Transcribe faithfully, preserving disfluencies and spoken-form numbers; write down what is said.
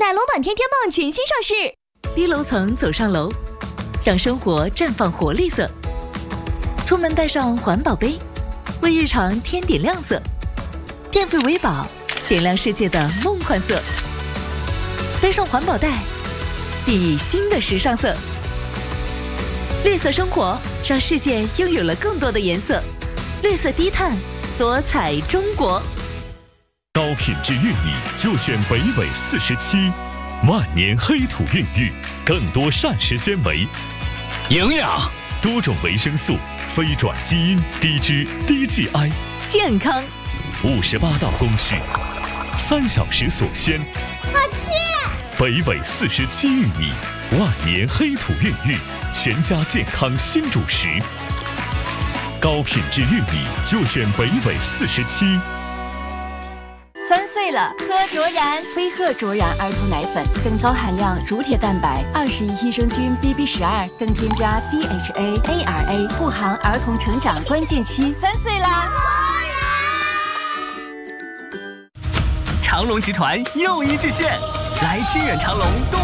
奶龙版天天棒全新上市， 低楼层走上楼，让生活绽放活力色。出门带上环保杯，为日常添点亮色。电费维宝，点亮世界的梦幻色。背上环保袋，熠熠新的时尚色。绿色生活，让世界拥有了更多的颜色。绿色低碳，多彩中国。 高品质玉米就选北纬四十七，万年黑土孕育，更多膳食纤维、 营养、 多种维生素、非转基因、低脂、低 G I， 健康。 五十八道工序，三小时锁鲜。 好吃！ 北纬四十七玉米，万年黑土孕育，全家健康新主食。高品质玉米就选北纬四十七。 三岁了，喝卓然飞鹤卓然儿童奶粉，更高含量乳铁蛋白，二十亿益生菌 B B 十二，更添加 D H A A R A， 护航儿童成长关键期。三岁啦！ 长隆集团又一巨献，来清远长隆冬